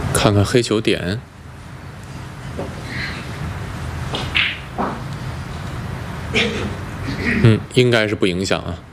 看看黑球点，应该是不影响啊。